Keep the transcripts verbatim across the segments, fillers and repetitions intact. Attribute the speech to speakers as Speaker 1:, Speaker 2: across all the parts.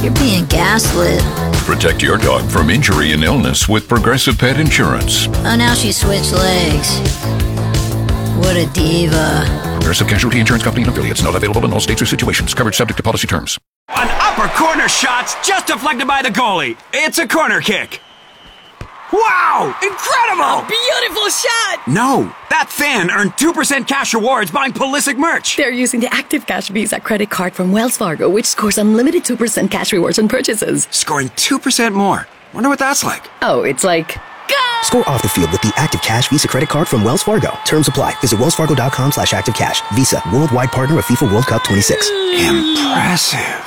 Speaker 1: You're being gaslit.
Speaker 2: Protect your dog from injury and illness with Progressive Pet Insurance.
Speaker 1: Oh, now she switched legs. What a diva.
Speaker 2: Progressive Casualty Insurance Company and affiliates. Not available in all states or situations. Coverage subject to policy terms.
Speaker 3: An upper corner shot's just deflected by the goalie. It's a corner kick. Wow! Incredible!
Speaker 4: A beautiful shot!
Speaker 3: No, that fan earned two percent cash rewards buying Pulisic merch.
Speaker 4: They're using the Active Cash Visa credit card from Wells Fargo, which scores unlimited two percent cash rewards on purchases.
Speaker 3: Scoring two percent more. Wonder what that's like.
Speaker 4: Oh, it's like... Go!
Speaker 5: Score off the field with the Active Cash Visa credit card from Wells Fargo. Terms apply. Visit wellsfargo.com slash active cash. Visa, worldwide partner of FIFA World Cup twenty-six.
Speaker 3: Impressive.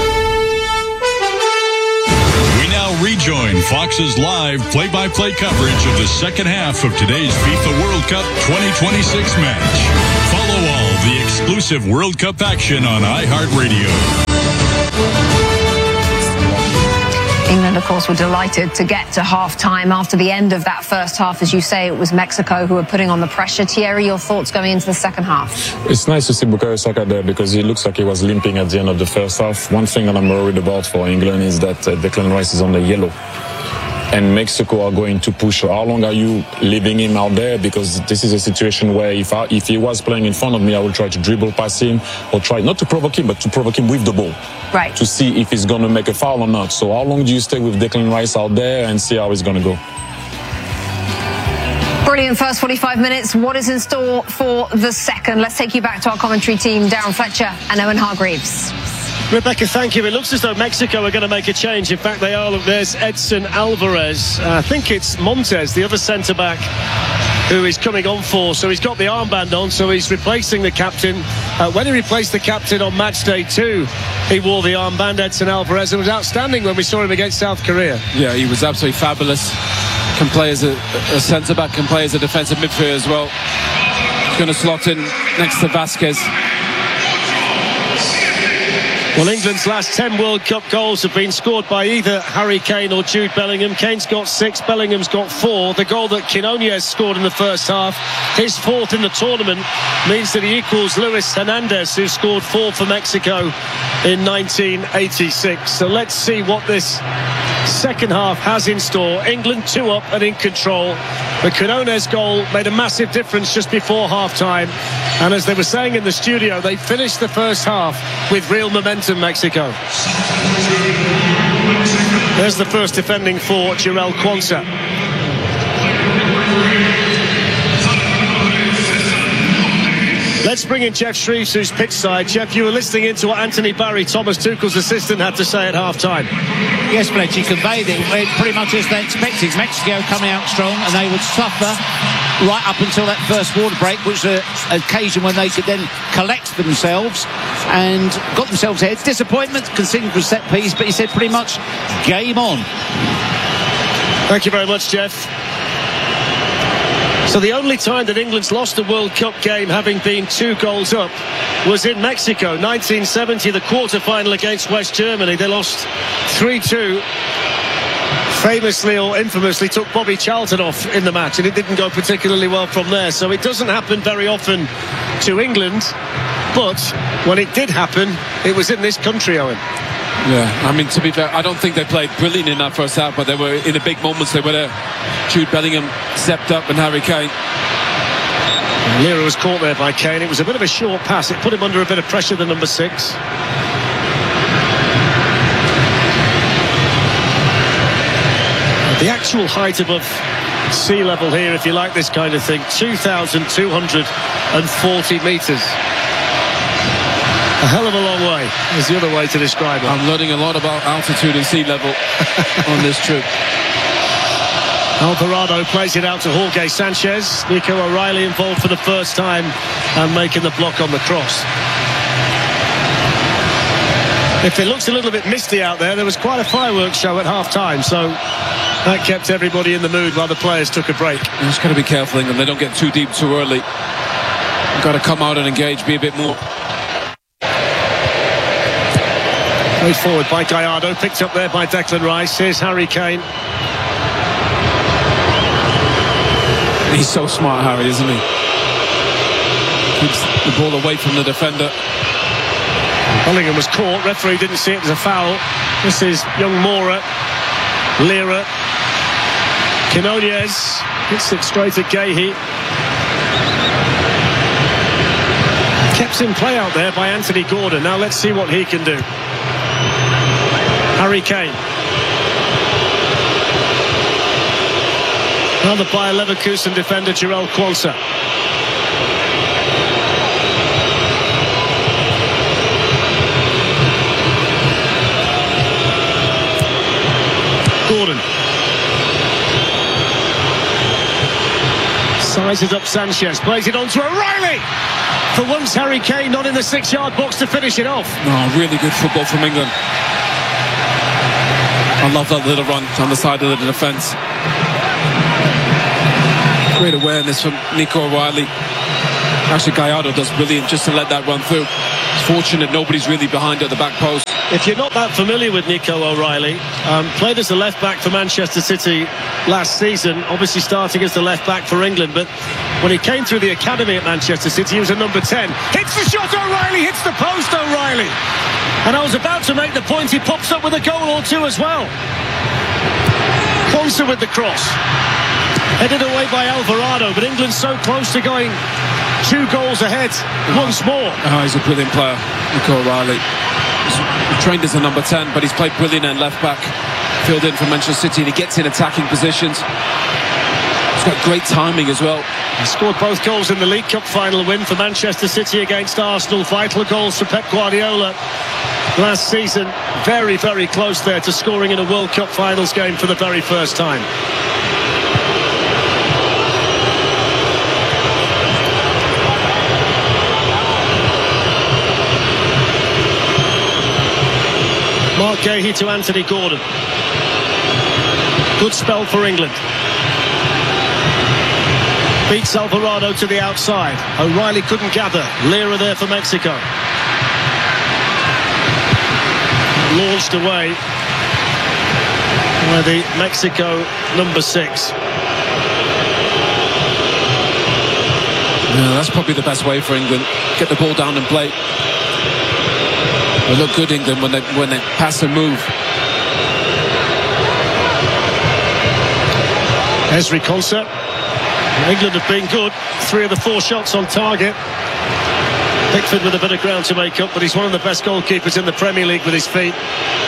Speaker 6: Rejoin Fox's live play-by-play coverage of the second half of today's FIFA World Cup twenty twenty-six match. Follow all the exclusive World Cup action on iHeartRadio.
Speaker 7: England, of course, were delighted to get to half-time after the end of that first half. As you say, it was Mexico who were putting on the pressure. Thierry, your thoughts going into the second half?
Speaker 8: It's nice to see Bukayo Saka there because he looks like he was limping at the end of the first half. One thing that I'm worried about for England is that uh, Declan Rice is on the yellow. And Mexico are going to push. How long are you leaving him out there? Because this is a situation where if I, if he was playing in front of me, I would try to dribble past him or try not to provoke him, but to provoke him with the ball.
Speaker 7: Right.
Speaker 8: To see if he's going to make a foul or not. So how long do you stay with Declan Rice out there and see how he's going to go?
Speaker 7: Brilliant first forty-five minutes. What is in store for the second? Let's take you back to our commentary team, Darren Fletcher and Owen Hargreaves.
Speaker 9: Rebecca, thank you. It looks as though Mexico are going to make a change. In fact, they are. Look, there's Edson Alvarez. Uh, I think it's Montes, the other centre-back, who is coming on for. So he's got the armband on, so he's replacing the captain. Uh, when he replaced the captain on match day two, he wore the armband, Edson Alvarez, and was outstanding when we saw him against South Korea.
Speaker 10: Yeah, he was absolutely fabulous. Can play as a, a centre-back, can play as a defensive midfielder as well. He's going to slot in next to Vasquez.
Speaker 9: Well, England's last ten World Cup goals have been scored by either Harry Kane or Jude Bellingham. Kane's got six, Bellingham's got four. The goal that Quinones scored in the first half, his fourth in the tournament, means that he equals Luis Hernandez, who scored four for Mexico in nineteen eighty-six. So let's see what this second half has in store. England two up and in control. The Quinones goal made a massive difference just before half-time. And as they were saying in the studio, they finished the first half with real momentum, Mexico. There's the first defending for Jarell Quansah. Let's bring in Jeff Shreves, who's pitch side. Jeff, you were listening into what Anthony Barry, Thomas Tuchel's assistant, had to say at half-time.
Speaker 11: Yes, Fletch, he conveyed it pretty much as they expected. Mexico coming out strong, and they would suffer right up until that first water break, which was an occasion when they could then collect themselves and got themselves ahead. Disappointment, conceding for a set piece, but he said pretty much game on.
Speaker 9: Thank you very much, Jeff. So the only time that England's lost a World Cup game, having been two goals up, was in Mexico. nineteen seventy, the quarter-final against West Germany. They lost three two. Famously or infamously took Bobby Charlton off in the match, and it didn't go particularly well from there. So it doesn't happen very often to England, but when it did happen, it was in this country, Owen.
Speaker 10: Yeah, I mean, to be fair, I don't think they played brilliant in that first half, but they were in the big moments. They were there. Jude Bellingham stepped up, and Harry Kane.
Speaker 9: Lira was caught there by Kane. It was a bit of a short pass. It put him under a bit of pressure, the number six. The actual height above sea level here, if you like this kind of thing, two thousand two hundred forty metres. A hell of a long way is the other way to describe it.
Speaker 10: I'm learning a lot about altitude and sea level on this trip.
Speaker 9: Alvarado plays it out to Jorge Sanchez. Nico O'Reilly involved for the first time and making the block on the cross. If it looks a little bit misty out there, there was quite a fireworks show at half-time, so that kept everybody in the mood while the players took a break.
Speaker 10: You just got to be careful, England. They don't get too deep too early. You've got to come out and engage, be a bit more.
Speaker 9: Played forward by Gallardo, picked up there by Declan Rice. Here's Harry Kane.
Speaker 10: He's so smart, Harry, isn't he? Keeps the ball away from the defender.
Speaker 9: Bellingham was caught. Referee didn't see it as a foul. This is young Mora. Lira. Quinones hits it straight at Gahey. Kept in play out there by Anthony Gordon. Now let's see what he can do. Harry Kane. Now the Bayer Leverkusen defender Jarell Quansah. Gordon. Sizes up Sanchez, plays it on to O'Reilly. For once, Harry Kane not in the six-yard box to finish it off.
Speaker 10: No, really good football from England. I love that little run on the side of the defence. Great awareness from Nico O'Reilly. Actually, Gallardo does brilliant just to let that run through. It's fortunate nobody's really behind at the back post.
Speaker 9: If you're not that familiar with Nico O'Reilly, um, played as a left-back for Manchester City last season, obviously starting as the left-back for England, but when he came through the academy at Manchester City, he was a number ten. Hits the shot, O'Reilly, hits the post, O'Reilly. And I was about to make the point, he pops up with a goal or two as well. Quansah with the cross. Headed away by Alvarado, but England's so close to going two goals ahead once more.
Speaker 10: Oh, he's a brilliant player, Nico O'Reilly. He's trained as a number ten, but he's played brilliant at left back, filled in for Manchester City, and he gets in attacking positions. He's got great timing as well.
Speaker 9: He scored both goals in the League Cup final win for Manchester City against Arsenal. Vital goals for Pep Guardiola last season. Very, very close there to scoring in a World Cup finals game for the very first time. Mark Gahey to Anthony Gordon. Good spell for England. Beats Alvarado to the outside. O'Reilly couldn't gather. Lira there for Mexico. Launched away by the Mexico number six.
Speaker 10: Yeah, that's probably the best way for England. Get the ball down and play. They look good, England, when they when they pass and move.
Speaker 9: Ezri Konsa. England have been good. Three of the four shots on target. Pickford with a bit of ground to make up, but he's one of the best goalkeepers in the Premier League with his feet.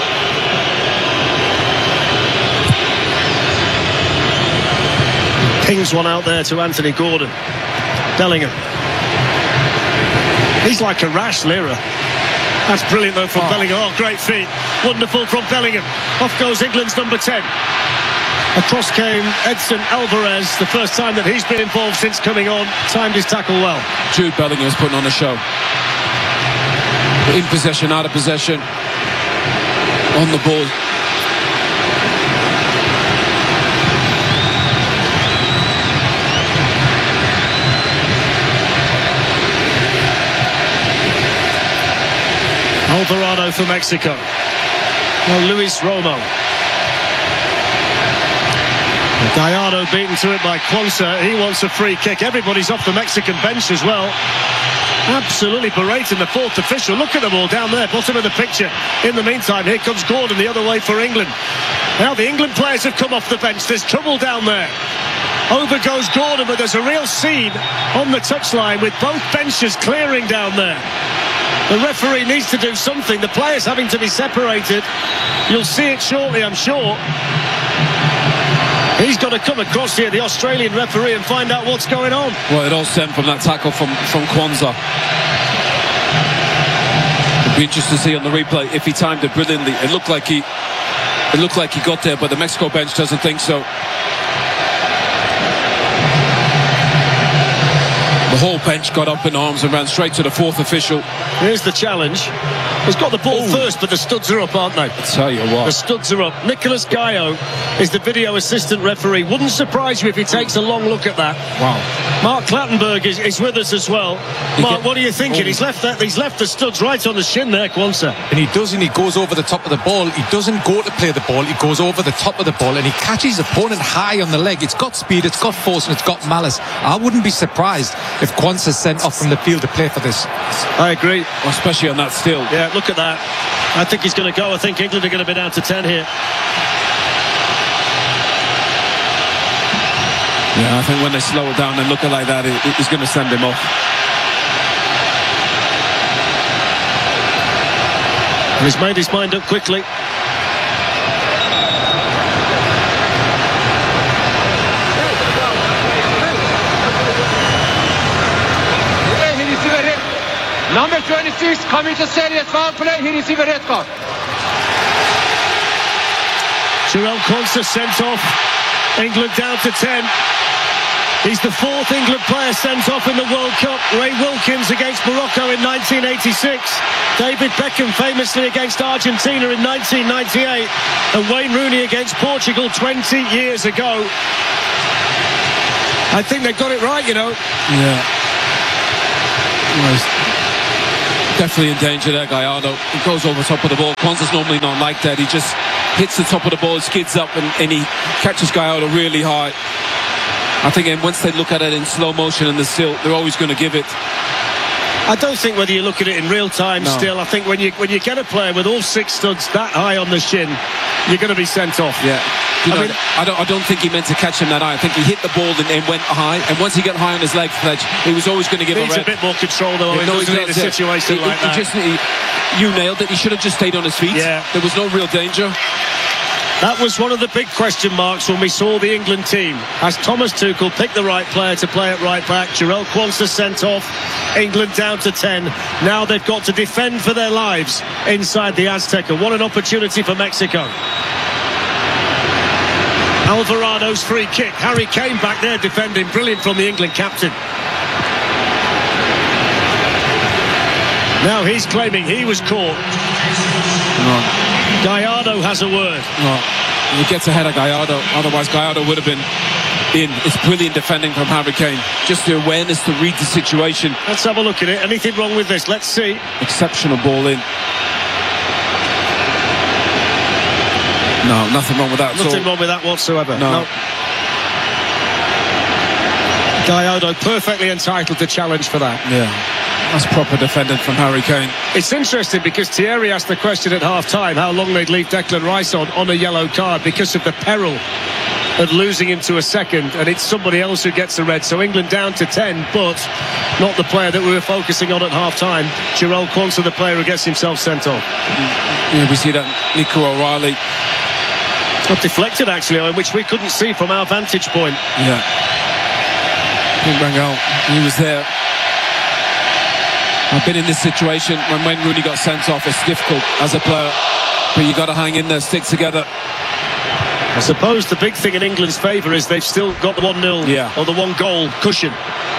Speaker 9: Pings one out there to Anthony Gordon. Bellingham. He's like a rash, Lira. That's brilliant though from oh. Bellingham. Oh, great feet. Wonderful from Bellingham. Off goes England's number ten. Across came Edson Alvarez, the first time that he's been involved since coming on. Timed his tackle well.
Speaker 10: Jude Bellingham is putting on a show. In possession, out of possession. On the ball.
Speaker 9: Alvarado for Mexico. Well, Luis Romo. Gallardo beaten to it by Quansah. He wants a free kick. Everybody's off the Mexican bench as well. Absolutely berating the fourth official. Look at them all down there, bottom of the picture. In the meantime, here comes Gordon the other way for England. Now the England players have come off the bench. There's trouble down there. Over goes Gordon, but there's a real scene on the touchline with both benches clearing down there. The referee needs to do something. The players having to be separated. You'll see it shortly, I'm sure. He's got to come across here, the Australian referee, and find out what's going on.
Speaker 10: Well, it all stemmed from that tackle from, from Quansah. It'd be interesting to see on the replay if he timed it brilliantly. It looked like he, it looked like he got there, but the Mexico bench doesn't think so. The whole bench got up in arms and ran straight to the fourth official.
Speaker 9: Here's the challenge. He's got the ball Ooh. first, but the studs are up, aren't they?
Speaker 10: I tell you what.
Speaker 9: The studs are up. Nicolas Gallo is the video assistant referee. Wouldn't surprise you if he takes a long look at that.
Speaker 10: Wow.
Speaker 9: Mark Clattenburg is, is with us as well. He Mark, get, what are you thinking? Oh. He's left that. He's left the studs right on the shin there, Quansah.
Speaker 12: And he doesn't. He goes over the top of the ball. He doesn't go to play the ball. He goes over the top of the ball and he catches his opponent high on the leg. It's got speed, it's got force, and it's got malice. I wouldn't be surprised if Quansah sent off from the field to play for this.
Speaker 9: I agree.
Speaker 10: Especially on that still.
Speaker 9: Yeah, look at that. I think he's going to go. I think England are going to be down to ten here.
Speaker 10: Yeah, I think when they slow it down and look at it like that, it, it's going to send him off.
Speaker 9: And he's made his mind up quickly.
Speaker 13: Number twenty-six coming to serious foul play. He received a red card.
Speaker 9: Jarell Quansah sent off. England down to ten. He's the fourth England player sent off in the World Cup. Ray Wilkins against Morocco in nineteen eighty-six. David Beckham famously against Argentina in nineteen ninety-eight. And Wayne Rooney against Portugal twenty years ago. I think they've got it right, you know.
Speaker 10: Yeah. Well, he's definitely in danger there, Gallardo. He goes over top of the ball. Quansah's normally not like that. He just hits the top of the ball, skids up, and, and he catches Gallardo really high. I think and once they look at it in slow motion and the still, they're always going to give it.
Speaker 9: I don't think whether you look at it in real time
Speaker 10: no.
Speaker 9: still, I think when you when you get a player with all six studs that high on the shin, you're going to be sent off.
Speaker 10: Yeah. You know,
Speaker 9: I, mean,
Speaker 10: I don't I don't think he meant to catch him that high. I think he hit the ball and, and went high, and once he got high on his leg, Fletch, he was always going to give
Speaker 9: needs
Speaker 10: a red.
Speaker 9: a bit more control though.
Speaker 10: Yeah,
Speaker 9: he
Speaker 10: no,
Speaker 9: doesn't need a situation
Speaker 10: he,
Speaker 9: like
Speaker 10: he,
Speaker 9: that.
Speaker 10: He just, he, you nailed it. He should have just stayed on his feet.
Speaker 9: Yeah.
Speaker 10: There was no real danger.
Speaker 9: That was one of the big question marks when we saw the England team. As Thomas Tuchel picked the right player to play at right back, Jarell Quansah sent off, England down to ten. Now they've got to defend for their lives inside the Azteca. What an opportunity for Mexico. Alvarado's free kick. Harry Kane back there defending. Brilliant from the England captain. Now he's claiming he was caught.
Speaker 10: No.
Speaker 9: Gallardo has a word.
Speaker 10: No, he gets ahead of Gallardo. Otherwise, Gallardo would have been in. It's brilliant defending from Harry Kane. Just the awareness to read the situation.
Speaker 9: Let's have a look at it. Anything wrong with this? Let's see.
Speaker 10: Exceptional ball in. No, nothing wrong with that.
Speaker 9: Nothing wrong with that whatsoever.
Speaker 10: No.
Speaker 9: no. Gallardo perfectly entitled to challenge for that.
Speaker 10: Yeah. That's proper defending from Harry Kane.
Speaker 9: It's interesting because Thierry asked the question at half-time how long they'd leave Declan Rice on on a yellow card because of the peril of losing him to a second, and it's somebody else who gets the red. So England down to ten, but not the player that we were focusing on at half-time. Jarell Quansah, the player who gets himself sent off.
Speaker 10: Yeah, we see that Nico O'Reilly.
Speaker 9: Got deflected, actually, which we couldn't see from our vantage point.
Speaker 10: Yeah. Rangel, he was there. I've been in this situation when Wayne Rooney got sent off. It's difficult as a player, but you got to hang in there, stick together.
Speaker 9: I suppose the big thing in England's favour is they've still got the one nil
Speaker 10: yeah.
Speaker 9: or the one goal cushion.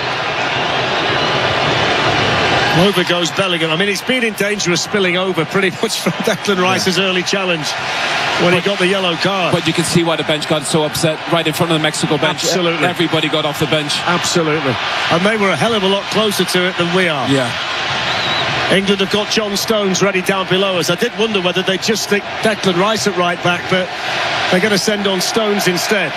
Speaker 9: Over goes Bellingham. I mean, it's been in danger of spilling over pretty much from Declan Rice's yeah. early challenge when but, he got the yellow card.
Speaker 10: But you can see why the bench got so upset right in front of the Mexico bench.
Speaker 9: Absolutely.
Speaker 10: Everybody got off the bench.
Speaker 9: Absolutely. And they were a hell of a lot closer to it than we are.
Speaker 10: Yeah.
Speaker 9: England have got John Stones ready down below us. I did wonder whether they'd just stick Declan Rice at right back, but they're going to send on Stones instead.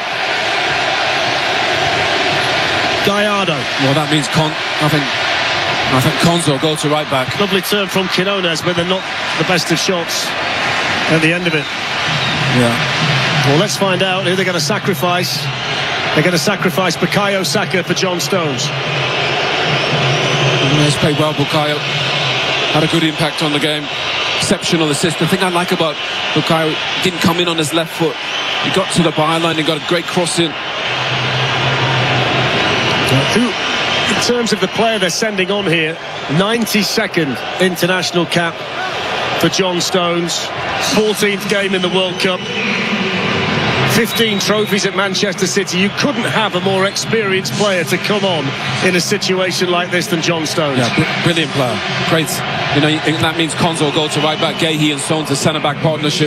Speaker 9: Gallardo.
Speaker 10: Well, that means Con. I think. I think Quansah will go to right back.
Speaker 9: Lovely turn from Quinones, but they're not the best of shots at the end of it.
Speaker 10: Yeah.
Speaker 9: Well, let's find out who they're going to sacrifice. They're going to sacrifice Bukayo Saka for John Stones.
Speaker 10: He's played well, Bukayo. Had a good impact on the game. Exceptional assist. The thing I like about Bukayo, didn't come in on his left foot. He got to the byline and got a great cross in.
Speaker 9: Who, in terms of the player they're sending on here, ninety-second international cap for John Stones. fourteenth game in the World Cup. fifteen trophies at Manchester City. You couldn't have a more experienced player to come on in a situation like this than John Stones.
Speaker 10: Yeah, br- brilliant player. Great. You know, that means Quansah will go to right back. Gahey and Stones, a centre-back partnership.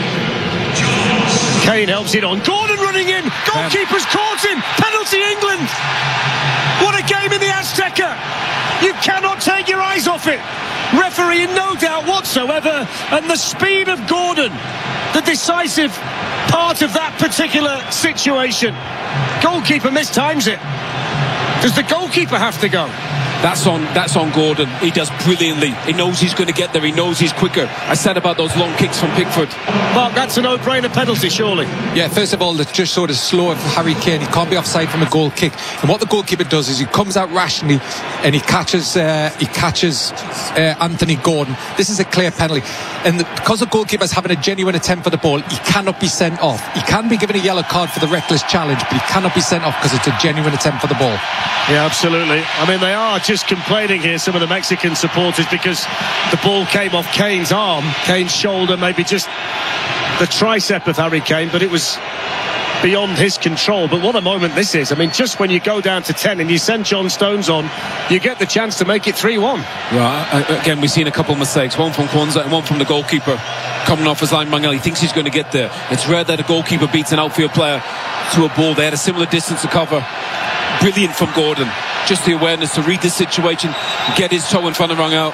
Speaker 9: Kane helps it on. Gordon running in. Goalkeeper's caught him. Penalty England. What a game in the Azteca. You cannot take your eyes off it. Referee in no doubt whatsoever. And the speed of Gordon, the decisive part of that particular situation. Goalkeeper mistimes it. Does the goalkeeper have to go?
Speaker 10: That's on that's on Gordon. He does brilliantly. He knows he's going to get there. He knows he's quicker. I said about those long kicks from Pickford.
Speaker 9: Mark, that's a no-brainer penalty, surely.
Speaker 12: Yeah, first of all, it's just sort of slow of Harry Kane. He can't be offside from a goal kick. And what the goalkeeper does is he comes out rationally and he catches uh, he catches uh, Anthony Gordon. This is a clear penalty. And the, because the goalkeeper's having a genuine attempt for the ball, he cannot be sent off. He can be given a yellow card for the reckless challenge, but he cannot be sent off because it's a genuine attempt for the ball.
Speaker 9: Yeah, absolutely. I mean, they are just complaining here, some of the Mexican supporters, because the ball came off Kane's arm, Kane's shoulder, maybe just the tricep of Harry Kane, but it was beyond his control. But what a moment this is. I mean, just when you go down to ten and you send John Stones on, you get the chance to make it three one.
Speaker 10: Right, again, we've seen a couple of mistakes, one from Kwanzaa and one from the goalkeeper coming off his line. Mangel, he thinks he's going to get there. It's rare that a goalkeeper beats an outfield player to a ball. They had a similar distance to cover. Brilliant from Gordon. Just the awareness to read the situation, get his toe in front and rung out.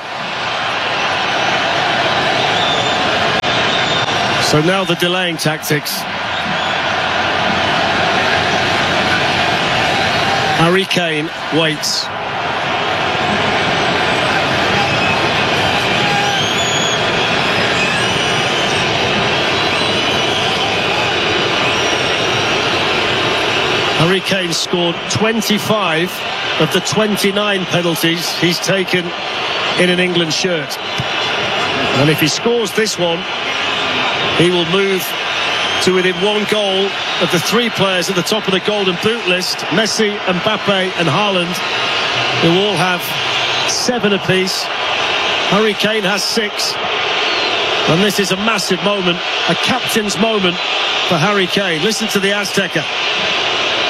Speaker 9: So now the delaying tactics. Harry Kane waits. Harry Kane scored twenty-five of the twenty-nine penalties he's taken in an England shirt. And if he scores this one, he will move to within one goal of the three players at the top of the Golden Boot list, Messi, Mbappe and Haaland, who all have seven apiece. Harry Kane has six. And this is a massive moment, a captain's moment for Harry Kane. Listen to the Azteca.